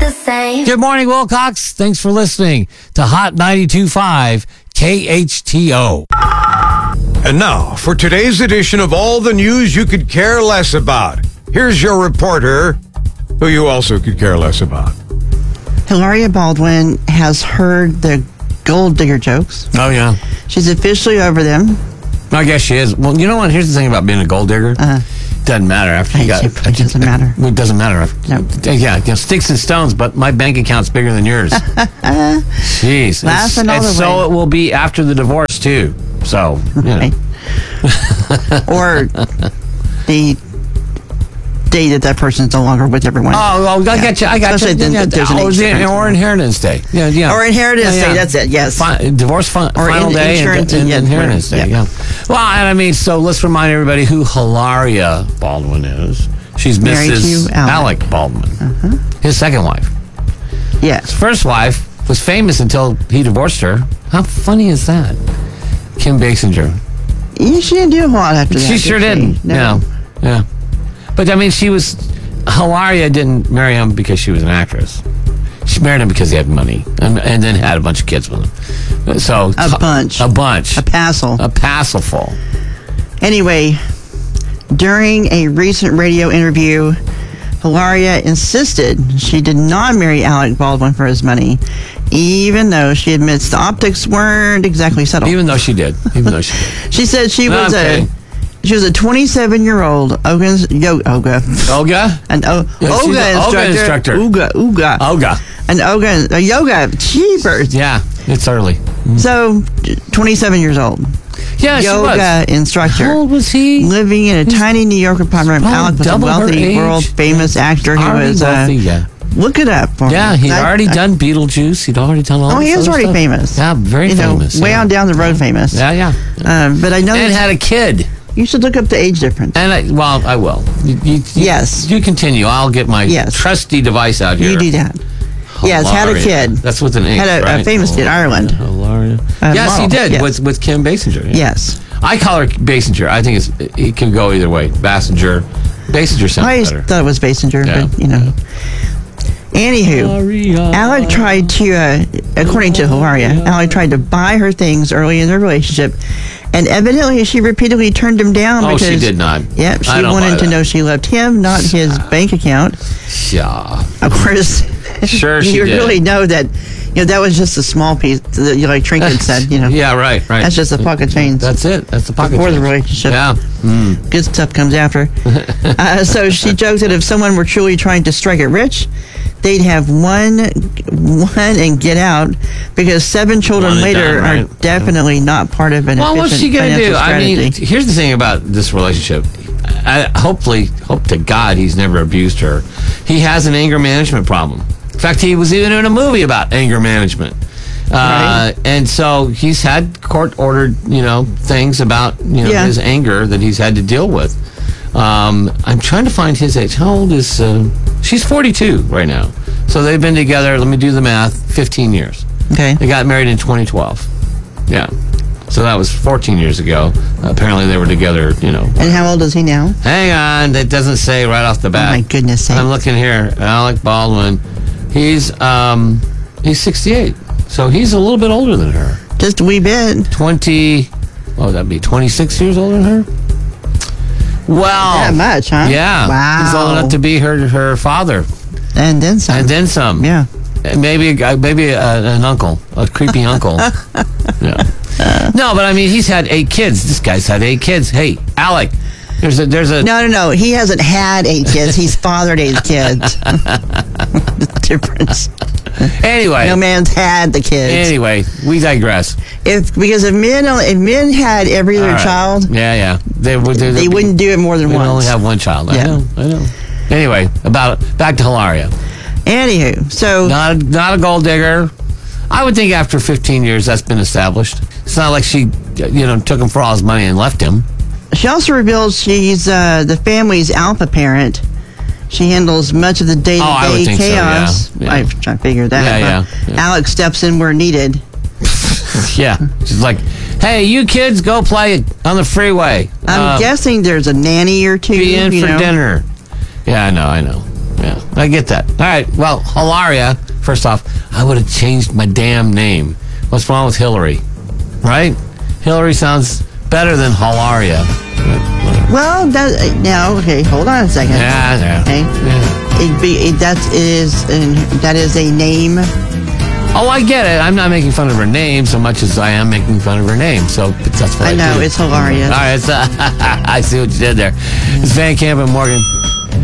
the same. Good morning, Wilcox. Thanks for listening to Hot 92.5 KHTO. And now, for today's edition of all the news you could care less about, here's your reporter, who you also could care less about. Hilaria Baldwin has heard the gold digger jokes. Oh, yeah. She's officially over them. I guess she is. Well, you know what? Here's the thing about being a gold digger. Doesn't matter after you got It doesn't matter. It doesn't matter. Nope. Yeah, sticks and stones, but my bank account's bigger than yours. Jeez. Laughing all and the so way. it will be after the divorce, too. So, you know. Right. Or the day that person's no longer with everyone. Oh, I got you. I got Especially you. then there's an age difference. Or Inheritance Day. Yeah. Or Inheritance Day, that's it, yes. Divorce final day insurance and and Inheritance Day, yeah. Well, and I mean, so let's remind everybody who Hilaria Baldwin is. She's Married Mrs. to Alec Baldwin, his second wife. Yes. His first wife was famous until he divorced her. How funny is that? Kim Basinger. Yeah, she didn't do a lot after that. She sure didn't. No. Yeah. But I mean, Hilaria didn't marry him because she was an actress. She married him because he had money and then had a bunch of kids with him. So A bunch. A passel. A passel full. Anyway, during a recent radio interview, Hilaria insisted she did not marry Alec Baldwin for his money, even though she admits the optics weren't exactly settled. Even though she did. She said she was a 27-year-old Olga an Olga instructor. An yoga cheapers. Yeah, it's early. So 27 years old. Yeah, Yoga instructor. How old was he? Living in a tiny New York apartment. Alec was a double her wealthy, age. world-famous actor who Already was... wealthy, yeah. Look it up. For Yeah, me. he'd already done Beetlejuice. He'd already done all this he is other already stuff. famous. Yeah, very famous. Way yeah. on down the road famous. Yeah. But I know And had a kid. you should look up the age difference. And I will. Yes. You continue. I'll get my trusty device out here. You do that. Yes, had a kid. That's with an H, Had a right? famous kid, Ireland. Hilaria. Yes, he model, did, yes. with Kim Basinger. Yeah. Yes. I call her Basinger. I think it can go either way. Basinger sounds I better. thought it was Basinger, Yeah. but, Anywho, Alec tried to, according to Hilaria, Alec tried to buy her things early in their relationship, and evidently she repeatedly turned him down Oh, because... she did not. Yep, she I don't buy wanted to that. know she loved him, not his bank account. Yeah. Of course, Sure she you did. really know that, that was just a small piece, that, like Trinket said, Yeah, right. That's just a pocket change. That's it. That's the pocket Before the change. relationship. Yeah. Good stuff comes after. So she joked that if someone were truly trying to strike it rich, they'd have one and get out, because 7 children One and later done, right? are definitely not part of an Well, what's she efficient going to do? financial I mean, strategy. here's the thing about this relationship. I hope to God he's never abused her. He has an anger management problem. In fact, he was even in a movie about anger management. Right. And so he's had court-ordered, things about, his anger that he's had to deal with. I'm trying to find his age. How old is... she's 42 right now. So they've been together, let me do the math, 15 years. Okay. They got married in 2012. Yeah. So that was 14 years ago. Apparently they were together, And how old is he now? Hang on, that doesn't say right off the bat. Oh, my goodness sake. I'm looking here. Alec Baldwin. He's 68. So he's a little bit older than her. Just a wee bit. 26 years older than her? Well. That much, huh? Yeah. Wow. He's old enough to be her father. And then some. And then some. Yeah. And maybe an uncle, a creepy uncle. Yeah. No, but I mean, he's had 8 kids. This guy's had 8 kids. Hey, Alec, there's a. No. He hasn't had 8 kids. He's fathered 8 kids. The difference. Anyway. No man's had the kids. Anyway, we digress. Because if men had every other All right. child, Yeah. They wouldn't do it more than We'd once. only have one child. Yeah. I know. Anyway, back to Hilaria. Anywho, so Not a gold digger. I would think after 15 years that's been established. It's not like she, took him for all his money and left him. she also reveals she's the family's alpha parent. She handles much of the day-to-day chaos. So, yeah. I figured that. Yeah. Alex steps in where needed. Yeah. She's like, hey, you kids, go play on the freeway. I'm guessing there's a nanny or two. Be in for dinner. Yeah, I know. Yeah. I get that. All right. Well, Hilaria, first off, I would have changed my damn name. What's wrong with Hillary? Right? Hillary sounds better than Hilaria. Well, okay, hold on a second. Yeah. Okay. Yeah. That is a name. Oh, I get it. I'm not making fun of her name so much as I am making fun of her name. So that's what I know, do. it's hilarious. All right. I see what you did there. It's Van Camp and Morgan.